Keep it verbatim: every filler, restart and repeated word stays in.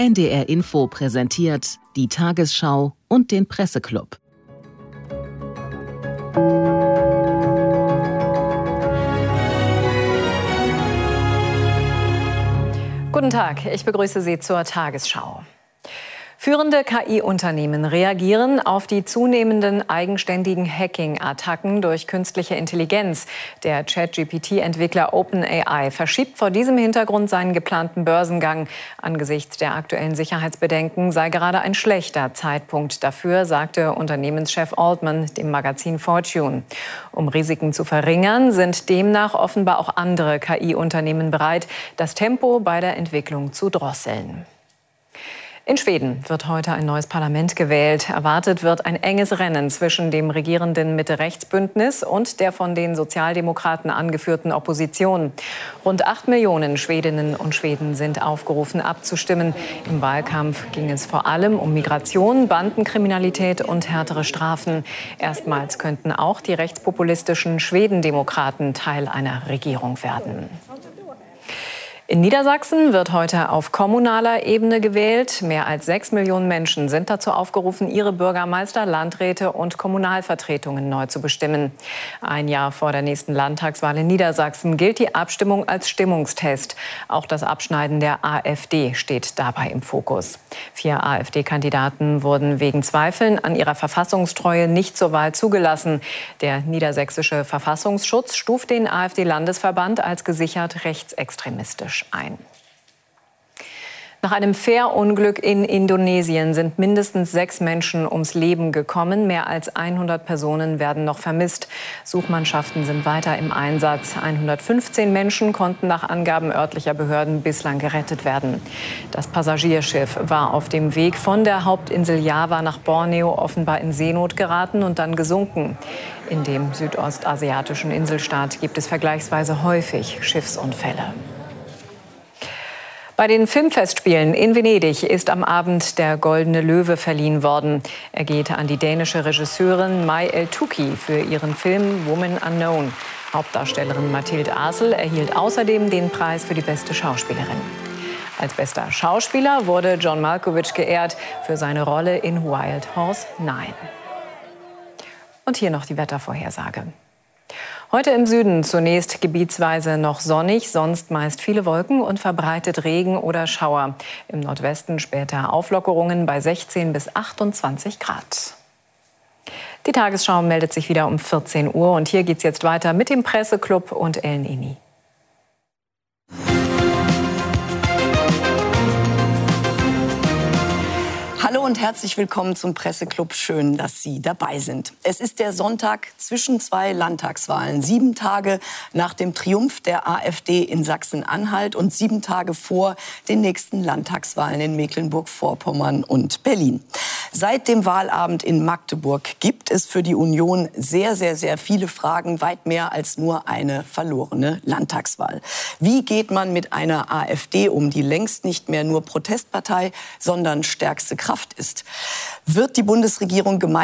N D R Info präsentiert die Tagesschau und den Presseclub. Guten Tag, ich begrüße Sie zur Tagesschau. Führende K I-Unternehmen reagieren auf die zunehmenden eigenständigen Hacking-Attacken durch künstliche Intelligenz. Der ChatGPT-Entwickler OpenAI verschiebt vor diesem Hintergrund seinen geplanten Börsengang. Angesichts der aktuellen Sicherheitsbedenken sei gerade ein schlechter Zeitpunkt dafür, sagte Unternehmenschef Altman dem Magazin Fortune. Um Risiken zu verringern, sind demnach offenbar auch andere K I-Unternehmen bereit, das Tempo bei der Entwicklung zu drosseln. In Schweden wird heute ein neues Parlament gewählt. Erwartet wird ein enges Rennen zwischen dem regierenden Mitte-Rechts-Bündnis und der von den Sozialdemokraten angeführten Opposition. Rund acht Millionen Schwedinnen und Schweden sind aufgerufen, abzustimmen. Im Wahlkampf ging es vor allem um Migration, Bandenkriminalität und härtere Strafen. Erstmals könnten auch die rechtspopulistischen Schwedendemokraten Teil einer Regierung werden. In Niedersachsen wird heute auf kommunaler Ebene gewählt. Mehr als sechs Millionen Menschen sind dazu aufgerufen, ihre Bürgermeister, Landräte und Kommunalvertretungen neu zu bestimmen. Ein Jahr vor der nächsten Landtagswahl in Niedersachsen gilt die Abstimmung als Stimmungstest. Auch das Abschneiden der AfD steht dabei im Fokus. Vier AfD-Kandidaten wurden wegen Zweifeln an ihrer Verfassungstreue nicht zur Wahl zugelassen. Der niedersächsische Verfassungsschutz stuft den AfD-Landesverband als gesichert rechtsextremistisch ein. Nach einem Fährunglück in Indonesien sind mindestens sechs Menschen ums Leben gekommen. Mehr als hundert Personen werden noch vermisst. Suchmannschaften sind weiter im Einsatz. hundertfünfzehn Menschen konnten nach Angaben örtlicher Behörden bislang gerettet werden. Das Passagierschiff war auf dem Weg von der Hauptinsel Java nach Borneo offenbar in Seenot geraten und dann gesunken. In dem südostasiatischen Inselstaat gibt es vergleichsweise häufig Schiffsunfälle. Bei den Filmfestspielen in Venedig ist am Abend der Goldene Löwe verliehen worden. Er geht an die dänische Regisseurin Mai El-Touki für ihren Film Woman Unknown. Hauptdarstellerin Mathilde Asel erhielt außerdem den Preis für die beste Schauspielerin. Als bester Schauspieler wurde John Malkovich geehrt für seine Rolle in Wild Horse neun. Und hier noch die Wettervorhersage. Heute im Süden zunächst gebietsweise noch sonnig, sonst meist viele Wolken und verbreitet Regen oder Schauer. Im Nordwesten später Auflockerungen bei sechzehn bis achtundzwanzig Grad. Die Tagesschau meldet sich wieder um vierzehn Uhr und hier geht's jetzt weiter mit dem Presseclub und Ellen Eni. Hallo und herzlich willkommen zum Presseclub. Schön, dass Sie dabei sind. Es ist der Sonntag zwischen zwei Landtagswahlen. Sieben Tage nach dem Triumph der AfD in Sachsen-Anhalt und sieben Tage vor den nächsten Landtagswahlen in Mecklenburg-Vorpommern und Berlin. Seit dem Wahlabend in Magdeburg gibt es für die Union sehr, sehr, sehr viele Fragen, weit mehr als nur eine verlorene Landtagswahl. Wie geht man mit einer AfD um, die längst nicht mehr nur Protestpartei, sondern stärkste Kraft ist? Wird die Bundesregierung gemeinsam